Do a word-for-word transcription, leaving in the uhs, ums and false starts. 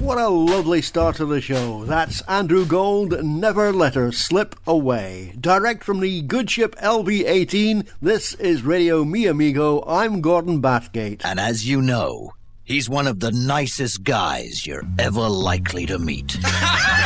What a lovely start to the show. That's Andrew Gold, Never Let Her Slip Away. Direct from the good ship L V eighteen, this is Radio Mi Amigo. I'm Gordon Bathgate. And as you know, he's one of the nicest guys you're ever likely to meet.